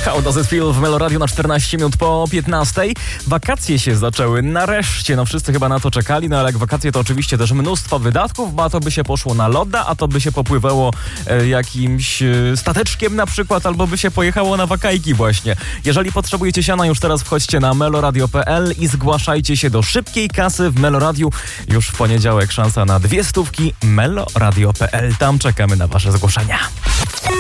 How Does It Feel w Melo Radio na 14 minut po 15. Wakacje się zaczęły nareszcie. No wszyscy chyba na to czekali, no ale jak wakacje to oczywiście też mnóstwo wydatków, bo a to by się poszło na loda, a to by się popływało jakimś stateczkiem na przykład, albo by się pojechało na wakajki właśnie. Jeżeli potrzebujecie siana, już teraz wchodźcie na meloradio.pl i zgłaszajcie się do szybkiej kasy w Meloradiu. Już w poniedziałek szansa na 200 meloradio.pl. Tam czekamy na wasze zgłoszenia.